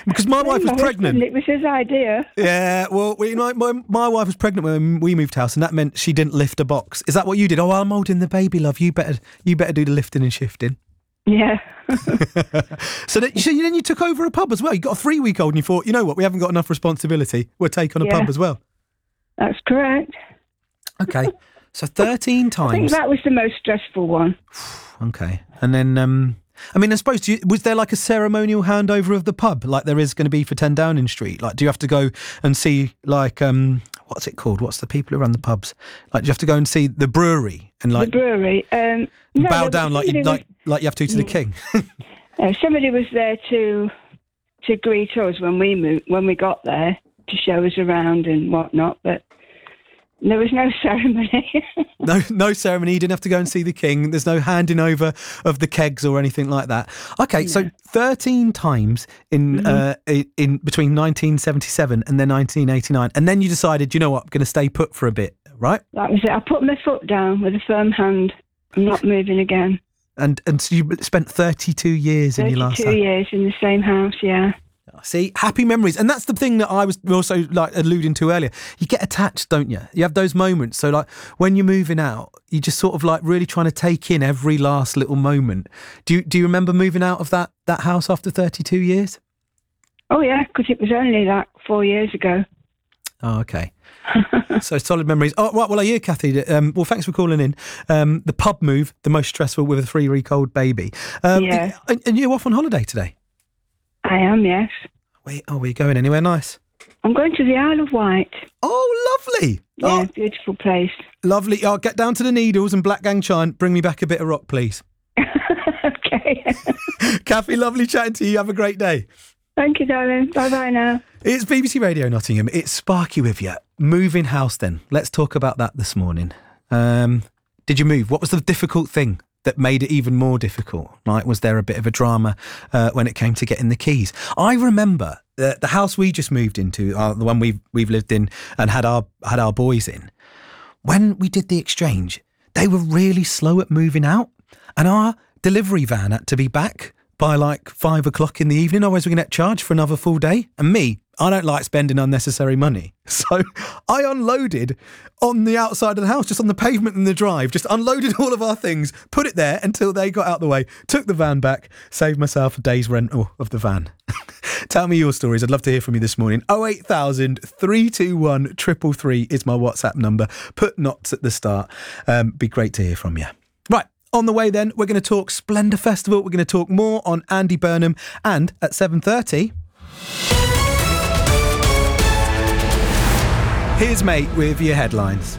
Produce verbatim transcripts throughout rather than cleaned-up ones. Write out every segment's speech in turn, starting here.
Because my wife was my pregnant. husband, it was his idea. Yeah, well, we, my, my, my wife was pregnant when we moved house, and that meant she didn't lift a box. Is that what you did? Oh, I'm holding the baby, love. You better you better do the lifting and shifting. Yeah. so, that, so then you took over a pub as well. You got a three-week-old and you thought, you know what, we haven't got enough responsibility. We'll take on a Yeah. pub as well. That's correct. Okay, so thirteen times. I think that was the most stressful one. Okay, and then, um, I mean, I suppose, do you, was there like a ceremonial handover of the pub, like there is going to be for ten Downing Street? Like, do you have to go and see, like, um, what's it called? What's the people who run the pubs? Like, do you have to go and see the brewery and like The brewery. Um, no, bow there down was- like you, somebody like like you have to to the king? Uh, somebody was there to to greet us when we moved, when we got there, to show us around and whatnot, but there was no ceremony. No, no ceremony. You didn't have to go and see the king. There's no handing over of the kegs or anything like that. Okay, so thirteen times in Mm-hmm. uh, in, in between nineteen seventy-seven and then nineteen eighty-nine, and then you decided, you know what, I'm going to stay put for a bit, right? That was it. I put my foot down with a firm hand. I'm not moving again. And and so you spent thirty-two years in your last thirty-two house. years in the same house, yeah. See, happy memories. And that's the thing that I was also like alluding to earlier. You get attached, don't you? You have those moments. So like when you're moving out, you just sort of like really trying to take in every last little moment. Do you do you remember moving out of that, that house after thirty-two years? Oh, yeah, because it was only like four years ago. Oh, okay. So solid memories. Oh, right. Well, I hear, Kathy. Um, well, thanks for calling in. Um, the pub move, the most stressful with a three-week-old baby. Um, Yeah. And, and you're off on holiday today? I am, yes. Wait, oh, are you going anywhere nice? I'm going to the Isle of Wight. Oh, lovely. Yeah, Oh, beautiful place. lovely. I'll get down to the Needles and Black Gang Chine. Bring me back a bit of rock, please. Okay. Kathy, lovely chatting to you. Have a great day. Thank you, darling. Bye-bye now. It's B B C Radio Nottingham. It's Sparky with you. Moving house then. Let's talk about that this morning. Um, did you move? What was the difficult thing that made it even more difficult? Like, was there a bit of a drama uh, when it came to getting the keys? I remember uh, the house we just moved into, uh, the one we've, we've lived in and had our, had our boys in. When we did the exchange, they were really slow at moving out. And our delivery van had to be back by like five o'clock in the evening. Otherwise, we're going to get charged for another full day. And me, I don't like spending unnecessary money. So I unloaded on the outside of the house, just on the pavement in the drive, just unloaded all of our things, put it there until they got out the way, took the van back, saved myself a day's rental of the van. Tell me your stories. I'd love to hear from you this morning. oh eight thousand, three two one, three three three is my WhatsApp number. Put knots at the start. Um, be great to hear from you. Right. On the way then, we're going to talk Splendour Festival. We're going to talk more on Andy Burnham. And at seven thirty... here's Mate with your headlines.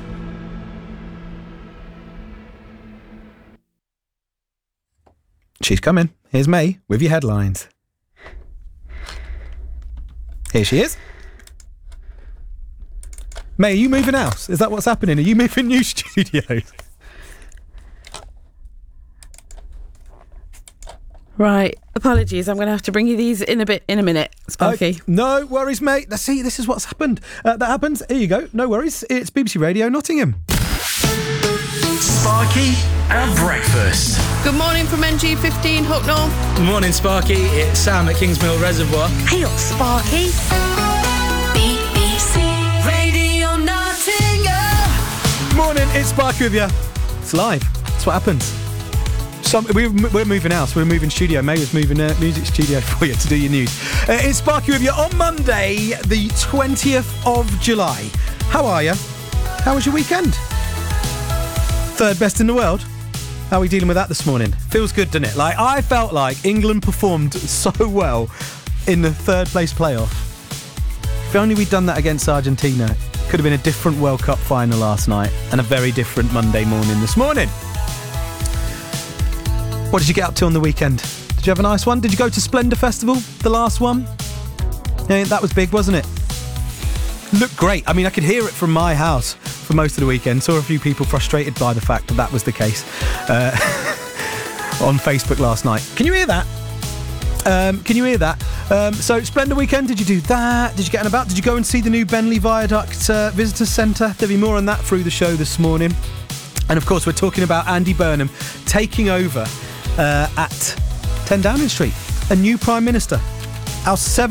She's coming. Here's May with your headlines. Here she is. May, are you moving house? Is that what's happening? Are you moving new studios? Right. Apologies. I'm going to have to bring you these in a bit in a minute, Sparky. Uh, no worries, mate. Let's see. This is what's happened. Uh, that happens. Here you go. No worries. It's B B C Radio Nottingham. Sparky and Breakfast. Good morning from N G fifteen, Hook North. Good morning, Sparky. It's Sam at Kingsmill Reservoir. Hey up, Sparky. B B C Radio Nottingham. Morning. It's Sparky with you. It's live. That's what happens. Some, we're, we're moving house. We're moving studio. May was moving a music studio for you to do your news. Uh, it's Sparky with you on Monday, the twentieth of July. How are you? How was your weekend? Third best in the world? How are we dealing with that this morning? Feels good, doesn't it? Like, I felt like England performed so well in the third place playoff. If only we'd done that against Argentina, it could have been a different World Cup final last night and a very different Monday morning this morning. What did you get up to on the weekend? Did you have a nice one? Did you go to Splendour Festival, the last one? Yeah, that was big, wasn't it? Looked great. I mean, I could hear it from my house for most of the weekend. Saw a few people frustrated by the fact that that was the case uh, on Facebook last night. Can you hear that? Um, can you hear that? Um, so, Splendour weekend, did you do that? Did you get on about? Did you go and see the new Benley Viaduct uh, Visitor Centre? There'll be more on that through the show this morning. And, of course, we're talking about Andy Burnham taking over Uh, at ten Downing Street, a new Prime Minister. Our seven